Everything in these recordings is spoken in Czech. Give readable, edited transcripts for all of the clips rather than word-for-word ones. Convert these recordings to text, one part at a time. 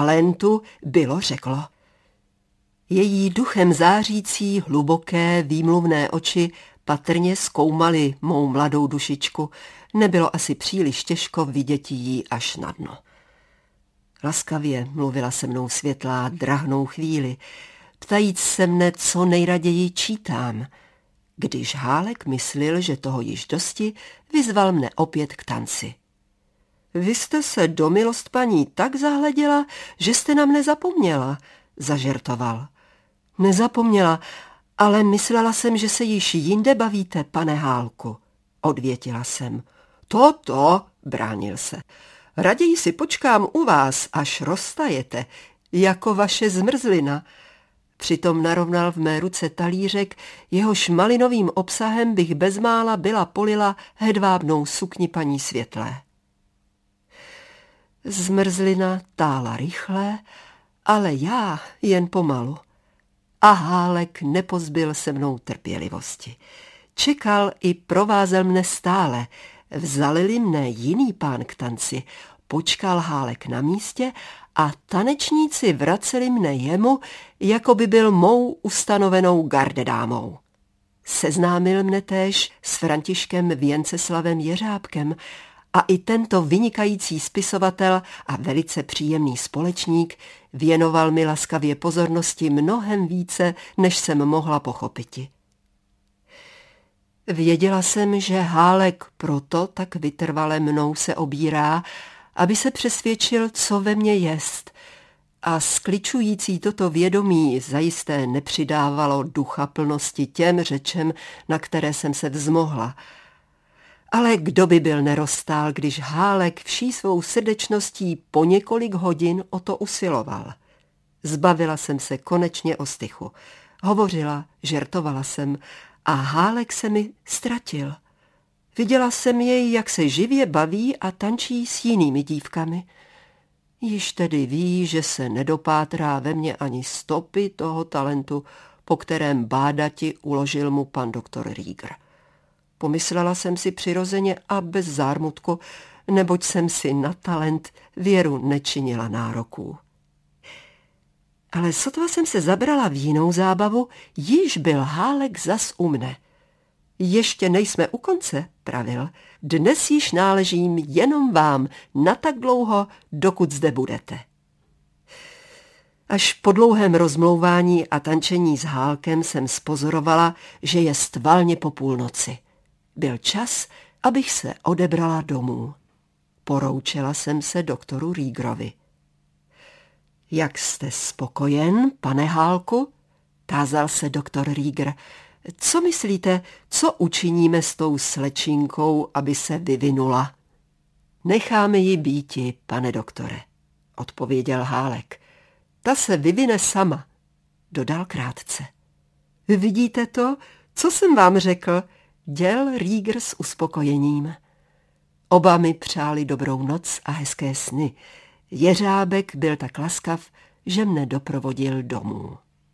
talentu bylo řeklo. Její duchem zářící, hluboké, výmluvné oči patrně zkoumaly mou mladou dušičku. Nebylo asi příliš těžko vidět jí až na dno. Laskavě mluvila se mnou světlá drahnou chvíli, ptajíc se mne, co nejraději čítám. Když Hálek myslil, že toho již dosti, vyzval mne opět k tanci. Vy jste se do milost paní tak zahleděla, že jste na mne zapomněla, zažertoval. Nezapomněla, ale myslela jsem, že se již jinde bavíte, pane Hálku, odvětila jsem. To, bránil se. Raději si počkám u vás, až roztajete, jako vaše zmrzlina. Přitom narovnal v mé ruce talířek, jehož malinovým obsahem bych bezmála byla polila hedvábnou sukni paní Světlé. Zmrzlina tála rychle, ale já jen pomalu. A Hálek nepozbyl se mnou trpělivosti. Čekal i provázel mne stále. Vzali-li mne jiný pán k tanci, počkal Hálek na místě a tanečníci vraceli mne jemu, jako by byl mou ustanovenou gardedámou. Seznámil mne též s Františkem Věnceslavem Jeřábkem a i tento vynikající spisovatel a velice příjemný společník věnoval mi laskavě pozornosti mnohem více, než jsem mohla pochopiti. Věděla jsem, že Hálek proto tak vytrvale mnou se obírá, aby se přesvědčil, co ve mně jest, a skličující toto vědomí zajisté nepřidávalo ducha plnosti těm řečem, na které jsem se vzmohla. Ale kdo by byl neroztál, když Hálek vší svou srdečností po několik hodin o to usiloval. Zbavila jsem se konečně ostychu. Hovořila, žertovala jsem a Hálek se mi ztratil. Viděla jsem jej, jak se živě baví a tančí s jinými dívkami. Již tedy ví, že se nedopátrá ve mně ani stopy toho talentu, po kterém bádati uložil mu pan doktor Rieger. Pomyslela jsem si přirozeně a bez zármutku, neboť jsem si na talent věru nečinila nároků. Ale sotva jsem se zabrala v jinou zábavu, již byl Hálek zas u mne. Ještě nejsme u konce, pravil. Dnes již náležím jenom vám na tak dlouho, dokud zde budete. Až po dlouhém rozmlouvání a tančení s Hálkem jsem spozorovala, že je stvalně po půlnoci. Byl čas, abych se odebrala domů. Poroučela jsem se doktoru Riegerovi. Jak jste spokojen, pane Hálku? Tázal se doktor Rieger. Co myslíte, co učiníme s tou slečinkou, aby se vyvinula? Necháme ji býti, pane doktore, odpověděl Hálek. Ta se vyvine sama, dodal krátce. Vidíte to, co jsem vám řekl, děl Rieger s uspokojením. Oba mi přáli dobrou noc a hezké sny. Jeřábek byl tak laskav, že mne doprovodil domů.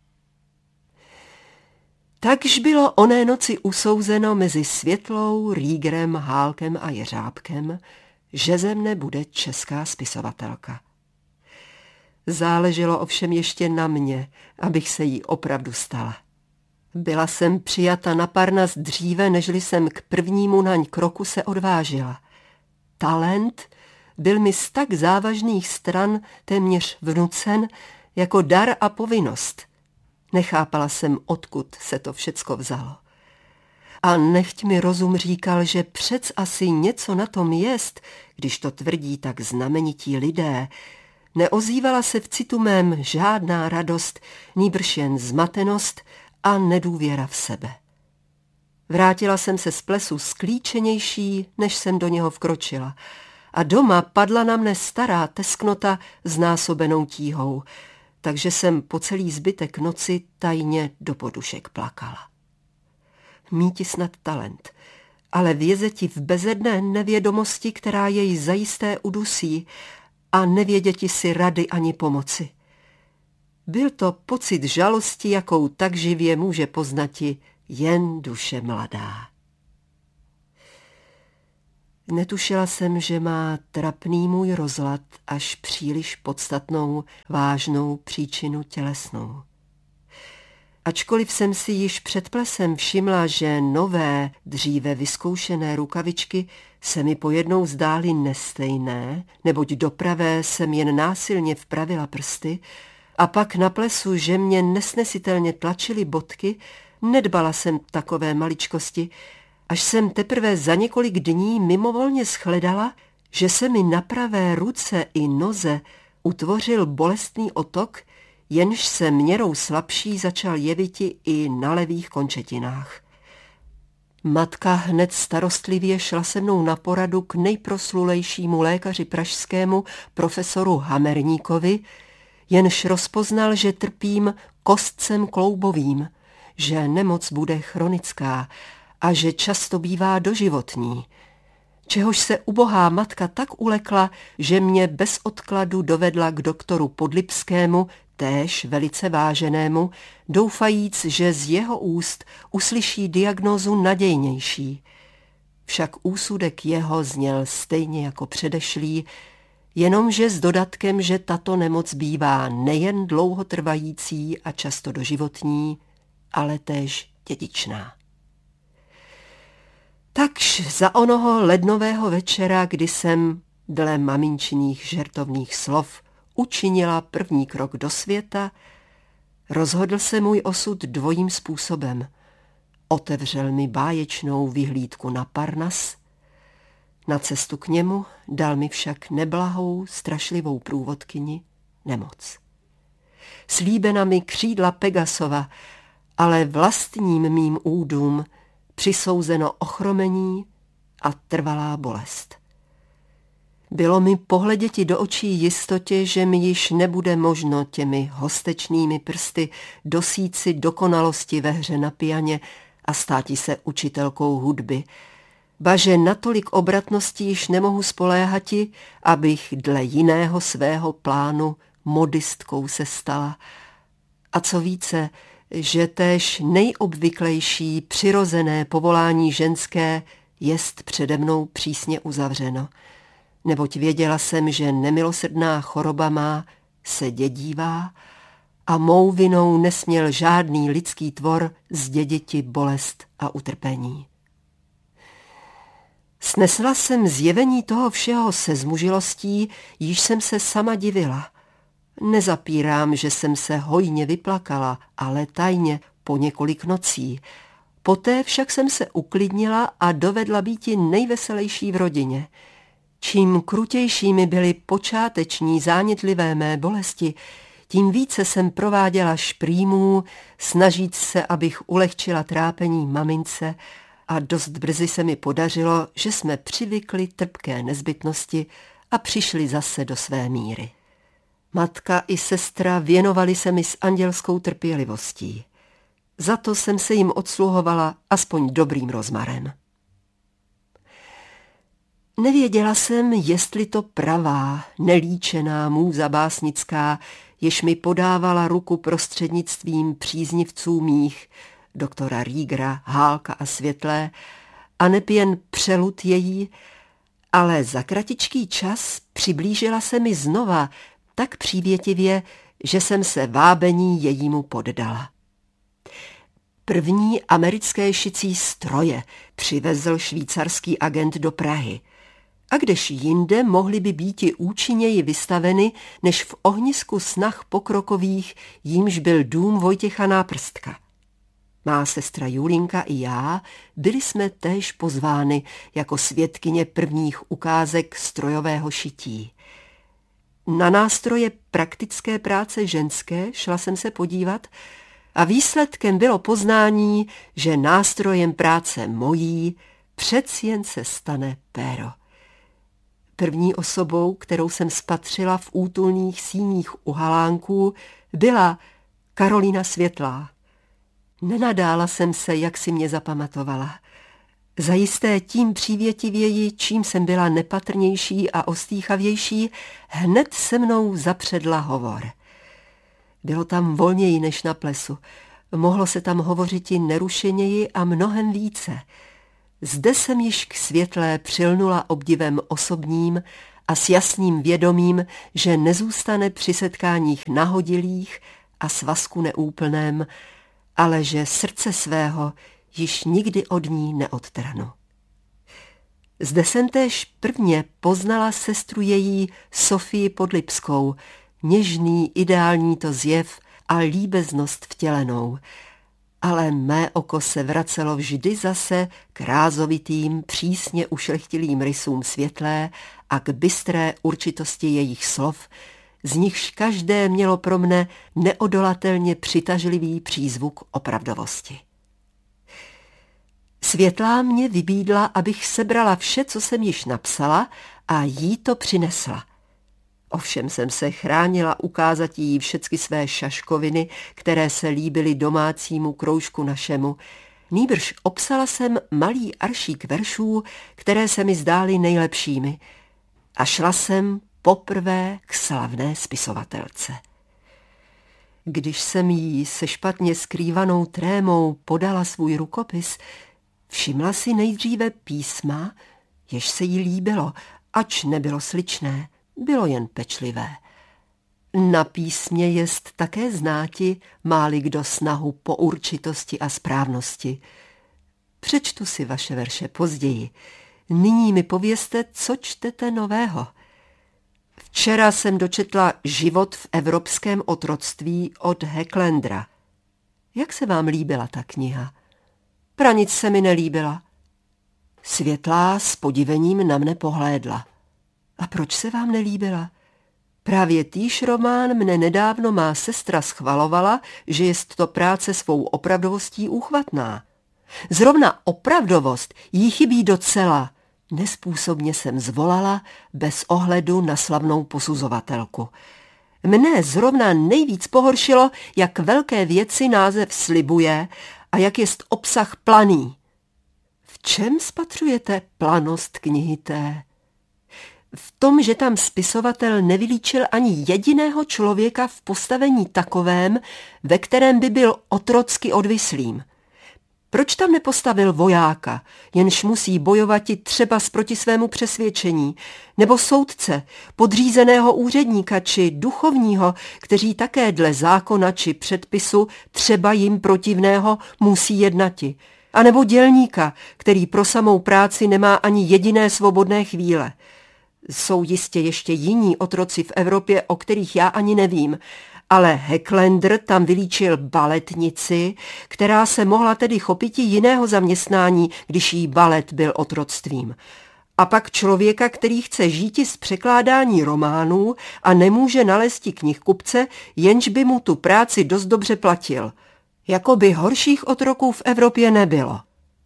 Takž bylo oné noci usouzeno mezi Světlou, Riegerem, Hálkem a Jeřábkem, že ze mne bude česká spisovatelka. Záleželo ovšem ještě na mně, abych se jí opravdu stala. Byla jsem přijata na Parnas dříve, nežli jsem k prvnímu naň kroku se odvážila. Talent byl mi z tak závažných stran téměř vnucen jako dar a povinnost. Nechápala jsem, odkud se to všecko vzalo. A nechť mi rozum říkal, že přec asi něco na tom jest, když to tvrdí tak znamenití lidé. Neozývala se v citu mém žádná radost, nýbrž jen zmatenost a nedůvěra v sebe. Vrátila jsem se z plesu sklíčenější, než jsem do něho vkročila, a doma padla na mne stará tesknota znásobenou tíhou, takže jsem po celý zbytek noci tajně do podušek plakala. Míti snad talent, ale vězeti v bezedné nevědomosti, která jej zajisté udusí, a nevěděti si rady ani pomoci. Byl to pocit žalosti, jakou tak živě může poznati jen duše mladá. Netušila jsem, že má trapný můj rozlad až příliš podstatnou, vážnou příčinu tělesnou. Ačkoliv jsem si již před plesem všimla, že nové, dříve vyzkoušené rukavičky se mi pojednou zdály nestejné, neboť do pravé jsem jen násilně vpravila prsty, a pak na plesu, že mě nesnesitelně tlačily bodky, nedbala jsem takové maličkosti, až jsem teprve za několik dní mimovolně shledala, že se mi na pravé ruce i noze utvořil bolestný otok, jenž se měrou slabší začal jeviti i na levých končetinách. Matka hned starostlivě šla se mnou na poradu k nejproslulejšímu lékaři pražskému, profesoru Hamerníkovi, jenž rozpoznal, že trpím kostcem kloubovým, že nemoc bude chronická a že často bývá doživotní. Čehož se ubohá matka tak ulekla, že mě bez odkladu dovedla k doktoru Podlipskému, též velice váženému, doufajíc, že z jeho úst uslyší diagnózu nadějnější. Však úsudek jeho zněl stejně jako předešlý, jenomže s dodatkem, že tato nemoc bývá nejen dlouhotrvající a často doživotní, ale též dědičná. Takž za onoho lednového večera, kdy jsem, dle maminčiných žertovných slov, učinila první krok do světa, rozhodl se můj osud dvojím způsobem. Otevřel mi báječnou vyhlídku na Parnas, na cestu k němu dal mi však neblahou, strašlivou průvodkyni nemoc. Slíbena mi křídla Pegasova, ale vlastním mým údům přisouzeno ochromení a trvalá bolest. Bylo mi pohleděti do očí jistotě, že mi již nebude možno těmi hostečnými prsty dosít si dokonalosti ve hře na pianě a státi se učitelkou hudby, ba že natolik obratností již nemohu spoléhati, abych dle jiného svého plánu modistkou se stala. A co více, že též nejobvyklejší přirozené povolání ženské jest přede mnou přísně uzavřeno, neboť věděla jsem, že nemilosrdná choroba má se dědívá a mou vinou nesměl žádný lidský tvor zděditi bolest a utrpení. Snesla jsem zjevení toho všeho se zmužilostí, již jsem se sama divila. Nezapírám, že jsem se hojně vyplakala, ale tajně po několik nocí. Poté však jsem se uklidnila a dovedla býti nejveselejší v rodině. Čím krutějšími byly počáteční zánětlivé mé bolesti, tím více jsem prováděla šprýmů, snažíc se, abych ulehčila trápení mamince, a dost brzy se mi podařilo, že jsme přivykli trpké nezbytnosti a přišli zase do své míry. Matka i sestra věnovali se mi s andělskou trpělivostí. Za to jsem se jim odsluhovala aspoň dobrým rozmarem. Nevěděla jsem, jestli to pravá, nelíčená můza básnická, jež mi podávala ruku prostřednictvím příznivců mých, doktora Riegera, Hálka a Světlé, a neb jen přelud její, ale za kratičký čas přiblížila se mi znova tak přívětivě, že jsem se vábení jejímu poddala. První americké šicí stroje přivezl švýcarský agent do Prahy, a kdež jinde mohly by býti účinněji vystaveny, než v ohnisku snah pokrokových, jímž byl dům Vojtěcha Náprstka. Má sestra Julinka i já byli jsme též pozvány jako svědkyně prvních ukázek strojového šití. Na nástroje praktické práce ženské šla jsem se podívat a výsledkem bylo poznání, že nástrojem práce mojí přeci jen se stane péro. První osobou, kterou jsem spatřila v útulných síních u halánků, byla Karolína Světlá. Nenadála jsem se, jak si mě zapamatovala. Zajisté tím přívětivěji, čím jsem byla nepatrnější a ostýchavější, hned se mnou zapředla hovor. Bylo tam volněji než na plesu. Mohlo se tam hovořiti nerušeněji a mnohem více. Zde jsem již k Světlé přilnula obdivem osobním a s jasným vědomím, že nezůstane při setkáních nahodilých a svazku neúplném, ale že srdce svého již nikdy od ní neodtrhnu. Zde jsem též prvně poznala sestru její Sofii Podlipskou, něžný, ideální to zjev a líbeznost vtělenou, ale mé oko se vracelo vždy zase k rázovitým, přísně ušlechtilým rysům Světlé a k bystré určitosti jejich slov, z nichž každé mělo pro mne neodolatelně přitažlivý přízvuk opravdovosti. Světlá mě vybídla, abych sebrala vše, co jsem již napsala, a jí to přinesla. Ovšem jsem se chránila ukázat jí všecky své šaškoviny, které se líbily domácímu kroužku našemu. Nýbrž obsala jsem malý aršík veršů, které se mi zdály nejlepšími, a šla jsem poprvé k slavné spisovatelce. Když jsem jí se špatně skrývanou trémou podala svůj rukopis, všimla si nejdříve písma, jež se jí líbilo, ač nebylo sličné, bylo jen pečlivé. Na písmě jest také znáti, má-li kdo snahu po určitosti a správnosti. Přečtu si vaše verše později. Nyní mi povězte, co čtete nového. Včera jsem dočetla Život v evropském otroctví od Hecklendera. Jak se vám líbila ta kniha? Pranic se mi nelíbila. Světlá s podivením na mne pohlédla. A proč se vám nelíbila? Právě týž román mne nedávno má sestra schvalovala, že jest to práce svou opravdovostí úchvatná. Zrovna opravdovost jí chybí docela. Nespůsobně jsem zvolala bez ohledu na slavnou posuzovatelku. Mne zrovna nejvíc pohoršilo, jak velké věci název slibuje a jak jest obsah planý. V čem spatřujete planost knihy té? V tom, že tam spisovatel nevylíčil ani jediného člověka v postavení takovém, ve kterém by byl otrocky odvislým. Proč tam nepostavil vojáka, jenž musí bojovat i třeba proti svému přesvědčení, nebo soudce, podřízeného úředníka či duchovního, kteří také dle zákona či předpisu třeba jim protivného musí jednati, anebo dělníka, který pro samou práci nemá ani jediné svobodné chvíle. Jsou jistě ještě jiní otroci v Evropě, o kterých já ani nevím, ale Hecklender tam vylíčil baletnici, která se mohla tedy chopiti jiného zaměstnání, když jí balet byl otroctvím. A pak člověka, který chce žíti z překládání románů a nemůže nalézti knihkupce, jenž by mu tu práci dost dobře platil. Jakoby horších otroků v Evropě nebylo.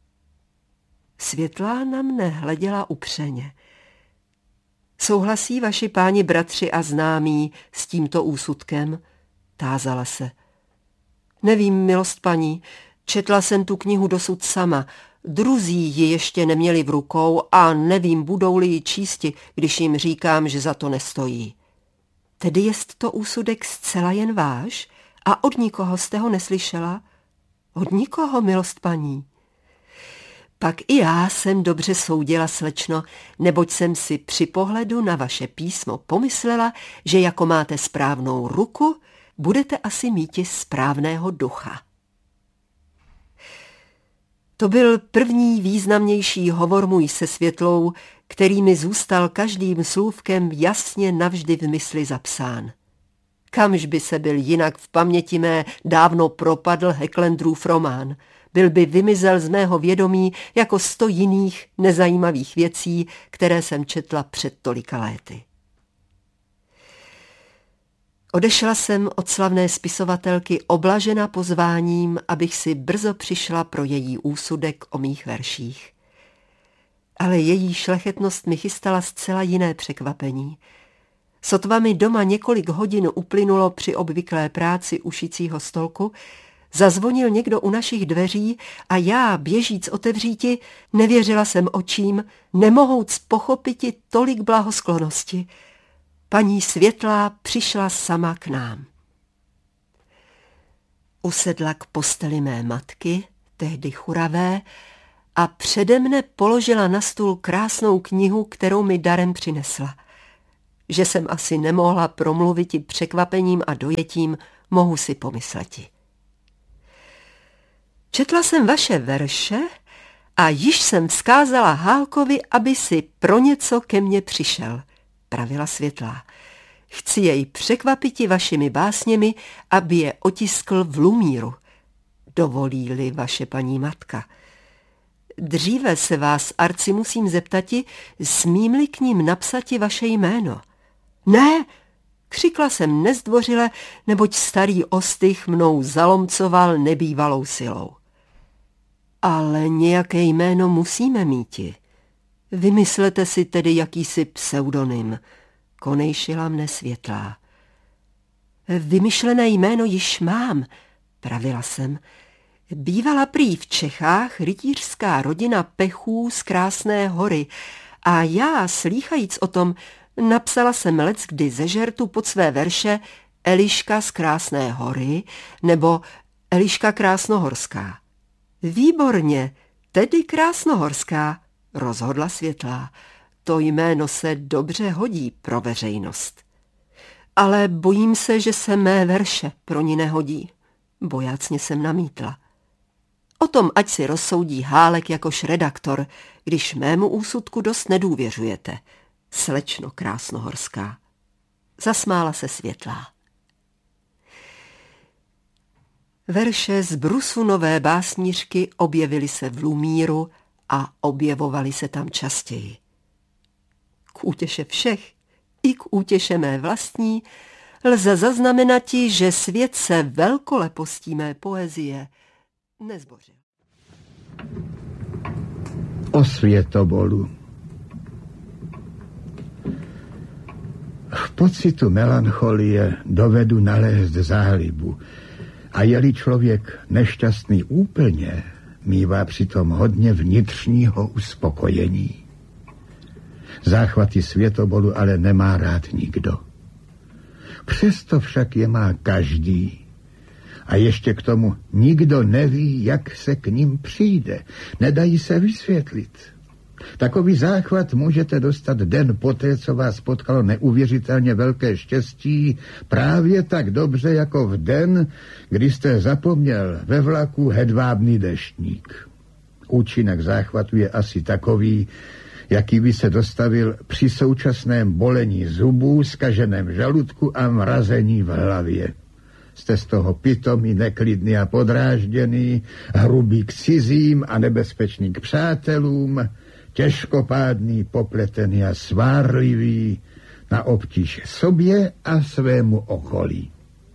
Světlá na mne hleděla upřeně. Souhlasí vaši páni bratři a známí s tímto úsudkem? Tázala se. Nevím, milost paní, četla jsem tu knihu dosud sama. Druzí ji ještě neměli v rukou a nevím, budou-li ji čísti, když jim říkám, že za to nestojí. Tedy jest to úsudek zcela jen váš a od nikoho jste ho neslyšela? Od nikoho, milost paní. Pak i já jsem dobře soudila, slečno, neboť jsem si při pohledu na vaše písmo pomyslela, že jako máte správnou ruku, budete asi míti správného ducha. To byl první významnější hovor můj se Světlou, který mi zůstal každým slůvkem jasně navždy v mysli zapsán. Kamž by se byl jinak v paměti mé dávno propadl Hecklenderův román, byl by vymizel z mého vědomí jako 100 jiných nezajímavých věcí, které jsem četla před tolika léty. Odešla jsem od slavné spisovatelky oblažena pozváním, abych si brzo přišla pro její úsudek o mých verších. Ale její šlechetnost mi chystala zcela jiné překvapení. Sotva mi doma několik hodin uplynulo při obvyklé práci u šicího stolku, zazvonil někdo u našich dveří a já, běžíc otevříti, nevěřila jsem očím, nemohouc pochopiti tolik blahosklonosti. Paní Světlá přišla sama k nám. Usedla k posteli mé matky, tehdy churavé, a přede mne položila na stůl krásnou knihu, kterou mi darem přinesla. Že jsem asi nemohla promluvit i překvapením a dojetím, mohu si pomysleti. Četla jsem vaše verše a již jsem vzkázala Hálkovi, aby si pro něco ke mně přišel, pravila Světlá. Chci jej překvapiti vašimi básněmi, aby je otiskl v Lumíru. Dovolí-li vaše paní matka. Dříve se vás, Arci, musím zeptati, smím-li k ním napsati vaše jméno. Ne, křikla jsem nezdvořile, neboť starý ostych mnou zalomcoval nebývalou silou. Ale nějaké jméno musíme míti. Vymyslete si tedy jakýsi pseudonym, konejšila mne Světlá. Vymyšlené jméno již mám, pravila jsem. Bývala prý v Čechách rytířská rodina Pechů z Krásné Hory a já, slýchajíc o tom, napsala jsem leckdy ze žertu pod své verše Eliška z Krásné Hory nebo Eliška Krásnohorská. Výborně, tedy Krásnohorská, rozhodla Světlá. To jméno se dobře hodí pro veřejnost. Ale bojím se, že se mé verše pro ní nehodí. Bojácně jsem namítla. O tom ať si rozsoudí Hálek jakož redaktor, když mému úsudku dost nedůvěřujete, slečno Krásnohorská. Zasmála se Světlá. Verše z brusu nové básnířky objevily se v Lumíru a objevovaly se tam častěji. K útěše všech, i k útěše mé vlastní, lze zaznamenati, že svět se velkolepostí mé poezie nezbořil. O Světobolu. V pocitu melancholie dovedu nalézt zálibu a je-li člověk nešťastný úplně, mívá přitom hodně vnitřního uspokojení. Záchvaty Světobolu ale nemá rád nikdo. Přesto však je má každý. A ještě k tomu nikdo neví, jak se k ním přijde. Nedají se vysvětlit. Takový záchvat můžete dostat den poté, co vás potkalo neuvěřitelně velké štěstí, právě tak dobře jako v den, kdy jste zapomněl ve vlaku hedvábný deštník. Účinek záchvatu je asi takový, jaký by se dostavil při současném bolení zubů, zkaženém žaludku a mrazení v hlavě. Jste z toho pitomý, neklidný a podrážděný, hrubý k cizím a nebezpečný k přátelům, těžkopádný, popletený a svárlivý na obtíž sobě a svému okolí.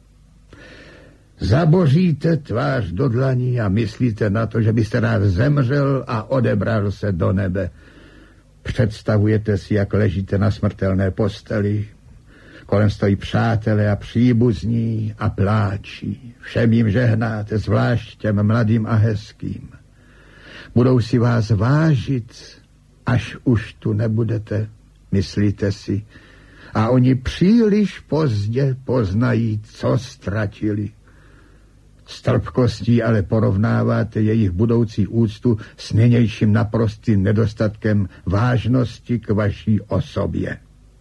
Zaboříte tvář do dlaní a myslíte na to, že byste rád zemřel a odebral se do nebe. Představujete si, jak ležíte na smrtelné posteli, kolem stojí přátelé a příbuzní a pláčí. Všem jim žehnáte, zvlášť těm mladým a hezkým. Budou si vás vážit, až už tu nebudete, myslíte si. A oni příliš pozdě poznají, co ztratili. S trpkostí ale porovnáváte jejich budoucí úctu s nynějším naprostým nedostatkem vážnosti k vaší osobě.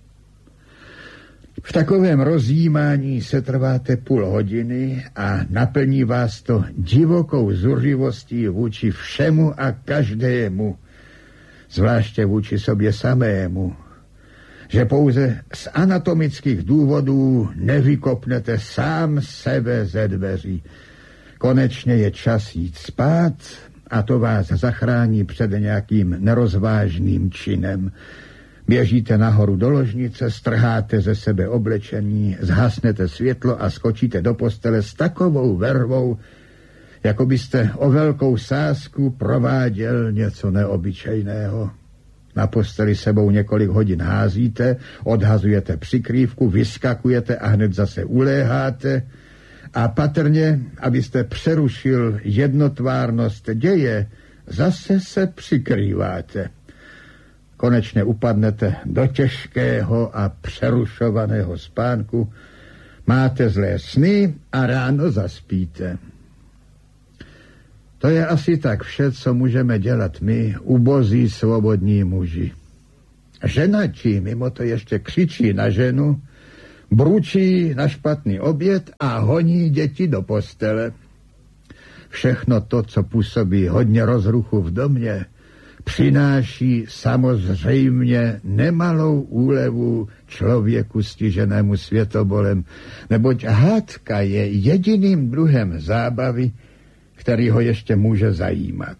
V takovém rozjímání se trváte půl hodiny a naplní vás to divokou zuřivostí vůči všemu a každému, zvláště vůči sobě samému, že pouze z anatomických důvodů nevykopnete sám sebe ze dveří. Konečně je čas jít spát a to vás zachrání před nějakým nerozvážným činem. Běžíte nahoru do ložnice, strháte ze sebe oblečení, zhasnete světlo a skočíte do postele s takovou vervou, jako byste o velkou sázku prováděl něco neobyčejného. Na posteli sebou několik hodin házíte, odhazujete přikrývku, vyskakujete a hned zase uléháte a patrně, abyste přerušil jednotvárnost děje, zase se přikrýváte. Konečně upadnete do těžkého a přerušovaného spánku, máte zlé sny a ráno zaspíte. To je asi tak vše, co můžeme dělat my, ubozí svobodní muži. Ženatí mimo to ještě křičí na ženu, bručí na špatný oběd a honí děti do postele. Všechno to, co působí hodně rozruchu v domě, přináší samozřejmě nemalou úlevu člověku stiženému světobolem, neboť hádka je jediným druhem zábavy, který ho ještě může zajímat.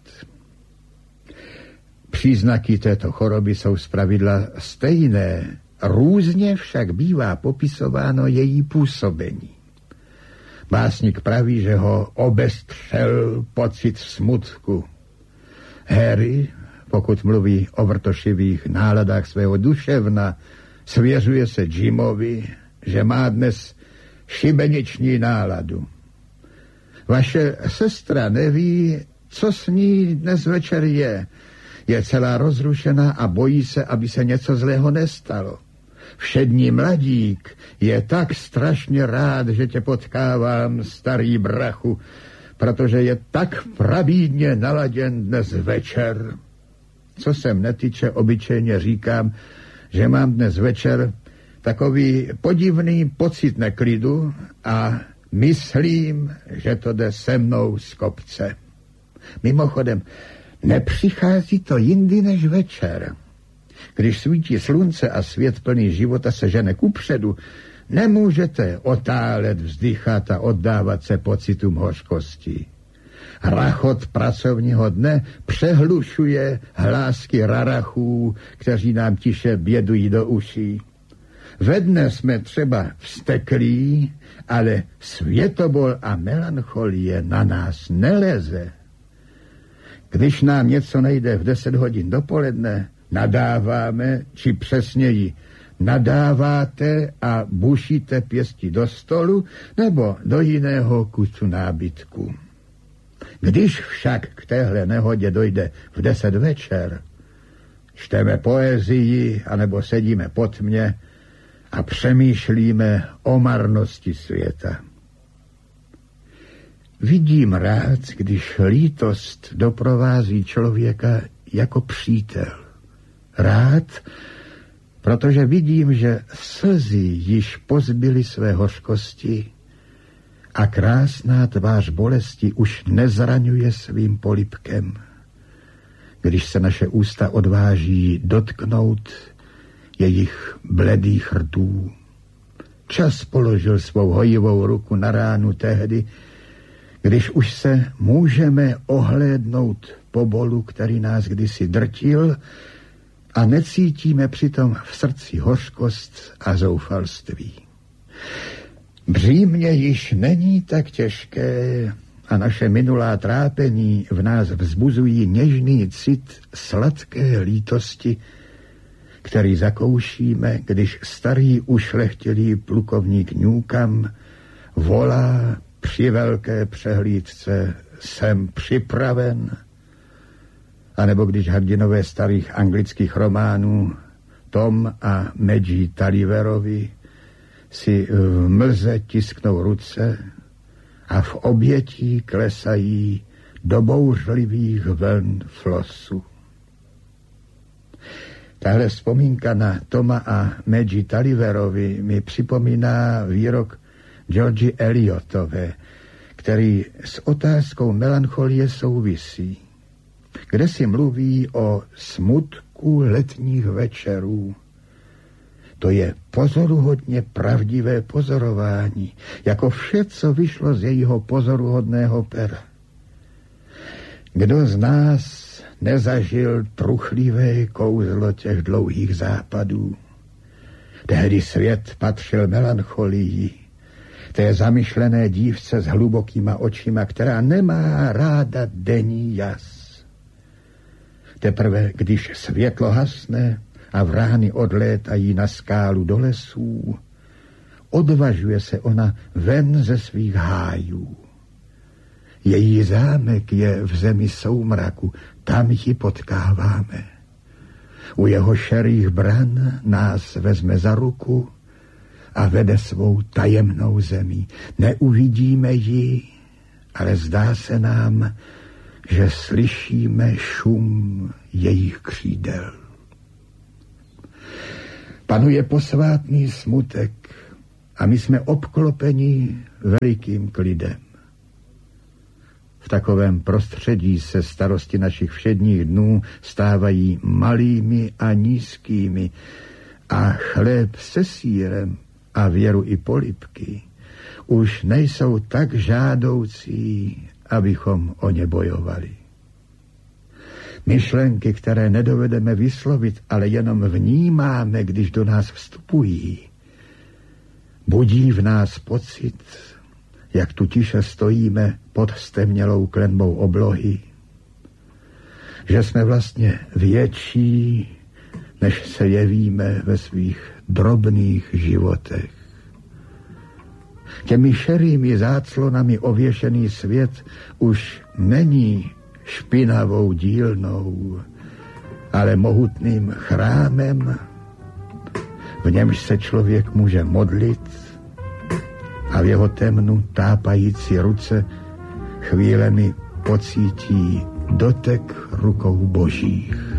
Příznaky této choroby jsou zpravidla stejné, různě však bývá popisováno její působení. Básník praví, že ho obestřel pocit smutku. Harry, pokud mluví o vrtošivých náladách svého duševna, svěřuje se Jimovi, že má dnes šibeniční náladu. Vaše sestra neví, co s ní dnes večer je. Je celá rozrušená a bojí se, aby se něco zlého nestalo. Všední mladík je tak strašně rád, že tě potkávám, starý brachu, protože je tak prabídně naladěn dnes večer. Co se mne týče, obyčejně říkám, že mám dnes večer takový podivný pocit neklidu a myslím, že to jde se mnou z kopce. Mimochodem, nepřichází to jindy než večer. Když svítí slunce a svět plný života se žene kupředu, nemůžete otálet, vzdychat a oddávat se pocitům hořkosti. Rachot pracovního dne přehlušuje hlásky rarachů, kteří nám tiše bědují do uší. Ve dne jsme třeba vzteklí, ale světobol a melancholie na nás neleze. Když nám něco nejde v 10 hodin dopoledne, nadáváme, či přesněji nadáváte a bušíte pěstí do stolu nebo do jiného kusu nábytku. Když však k téhle nehodě dojde v 10 večer, čteme poezii anebo sedíme po tmě a přemýšlíme o marnosti světa. Vidím rád, když lítost doprovází člověka jako přítel. Rád, protože vidím, že slzy již pozbyly své hořkosti a krásná tvář bolesti už nezraňuje svým polibkem. Když se naše ústa odváží dotknout jejich bledých rtů. Čas položil svou hojivou ruku na ránu tehdy, když už se můžeme ohlédnout po bolu, který nás kdysi drtil, a necítíme přitom v srdci hořkost a zoufalství. Břímě již není tak těžké a naše minulá trápení v nás vzbuzují něžný cit sladké lítosti, který zakoušíme, když starý ušlechtilý plukovník Newcomb volá při velké přehlídce jsem připraven, anebo když hrdinové starých anglických románů Tom a Maggie Tulliverovi si v mlze tisknou ruce a v obětí klesají do bouřlivých vln flosu. Tahle vzpomínka na Toma a Maggie Tulliverovi mi připomíná výrok George Eliotové, který s otázkou melancholie souvisí, kde si mluví o smutku letních večerů. To je pozoruhodně pravdivé pozorování, jako vše, co vyšlo z jejího pozoruhodného pera. Kdo z nás nezažil truchlivé kouzlo těch dlouhých západů? Tehdy svět patřil melancholii, té zamyšlené dívce s hlubokýma očima, která nemá ráda denní jas. Teprve, když světlo hasne a vrány odlétají na skálu do lesů, odvažuje se ona ven ze svých hájů. Její zámek je v zemi soumraku, tam ji potkáváme. U jeho šerých bran nás vezme za ruku a vede svou tajemnou zemí. Neuvidíme ji, ale zdá se nám, že slyšíme šum jejich křídel. Panuje posvátný smutek a my jsme obklopeni velikým klidem. V takovém prostředí se starosti našich všedních dnů stávají malými a nízkými a chléb se sýrem a věru i polibky už nejsou tak žádoucí, abychom o ně bojovali. Myšlenky, které nedovedeme vyslovit, ale jenom vnímáme, když do nás vstupují, budí v nás pocit, jak tu tiše stojíme pod stemnělou klenbou oblohy, že jsme vlastně větší, než se jevíme ve svých drobných životech. Těmi šerými záclonami ověšený svět už není špinavou dílnou, ale mohutným chrámem, v němž se člověk může modlit a v jeho temnu tápající ruce chvílemi pocítí dotek rukou božích.